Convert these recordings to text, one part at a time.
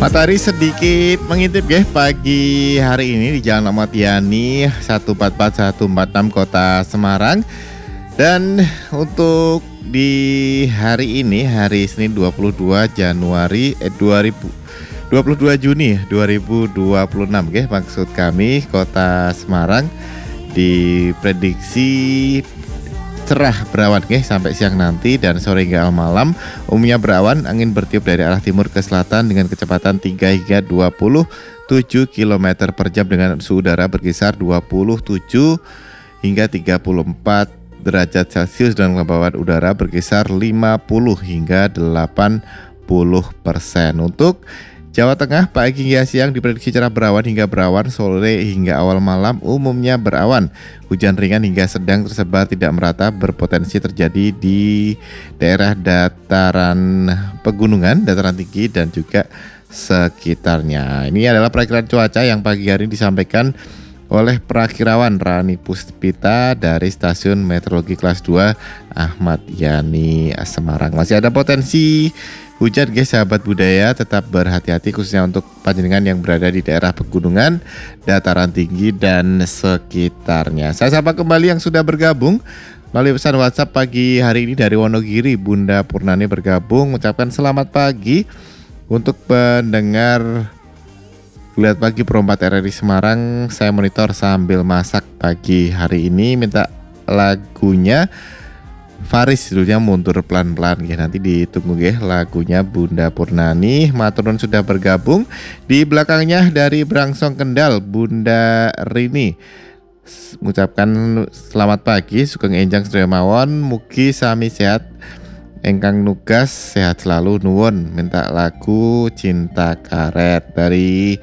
Matahari sedikit mengintip guys pagi hari ini di Jalan Ahmad Yani 144146 Kota Semarang. Dan untuk di hari ini, hari Senin 22 Juni 2026 guys, maksud kami Kota Semarang diprediksi cerah berawan guys sampai siang nanti, dan sore hingga malam umumnya berawan, angin bertiup dari arah timur ke selatan dengan kecepatan 3 hingga 27 km per jam dengan suhu udara berkisar 27 hingga 34 derajat Celcius dan kelembaban udara berkisar 50 hingga 80%. Untuk Jawa Tengah, pagi hingga siang diprediksi cerah berawan hingga berawan, sore hingga awal malam umumnya berawan. Hujan ringan hingga sedang tersebar tidak merata, berpotensi terjadi di daerah dataran pegunungan, dataran tinggi dan juga sekitarnya. Ini adalah perakiran cuaca yang pagi hari ini disampaikan oleh Prakirawan Rani Puspita dari Stasiun Meteorologi Kelas 2 Ahmad Yani Semarang. Masih ada potensi hujan guys sahabat budaya, tetap berhati-hati khususnya untuk panjenengan yang berada di daerah pegunungan, dataran tinggi dan sekitarnya. Saya sapa kembali yang sudah bergabung melalui pesan WhatsApp pagi hari ini dari Wonogiri. Bunda Purnani bergabung, mengucapkan selamat pagi untuk pendengar Lihat Pagi Pro 4 RRI Semarang. Saya monitor sambil masak pagi hari ini, minta lagunya Faris, judulnya Mundur Pelan-Pelan ya. Nanti ditunggu ya lagunya Bunda Purnani. Maturun sudah bergabung. Di belakangnya dari Brangsong Kendal, Bunda Rini mengucapkan selamat pagi, Sugeng Enjang Sedaya Mawon, mugi sami sehat, engkang nugas sehat selalu nuwun. Minta lagu Cinta Karet. Dari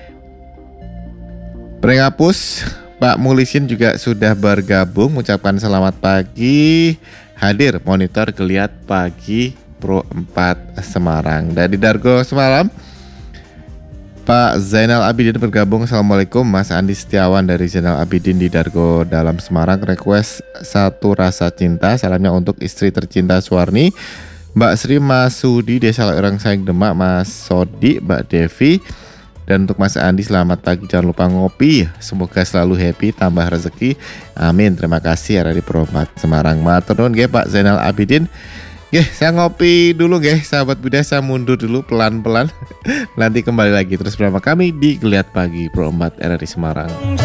Brengapus, Pak Mulisin juga sudah bergabung, mengucapkan selamat pagi, hadir monitor Geliat Pagi Pro 4 Semarang. Dari Dargo Semalam, Pak Zainal Abidin bergabung. Assalamualaikum, Mas Andi Setiawan dari Zainal Abidin di Dargo Dalam Semarang. Request Satu Rasa Cinta, salamnya untuk istri tercinta Suwarni, Mbak Sri Masudi Desa Orang Sayang Demak, Mas Sodi, Mbak Devi. Dan untuk Mas Andi, selamat pagi, jangan lupa ngopi, semoga selalu happy, tambah rezeki, amin. Terima kasih RRI Pro 4 Semarang. Matur nuwun nggih Pak Zainal Abidin. Nggih, saya ngopi dulu nggih sahabat budaya, saya mundur dulu pelan-pelan. Nanti kembali lagi terus bersama kami di Geliat Pagi Pro 4 RRI Semarang.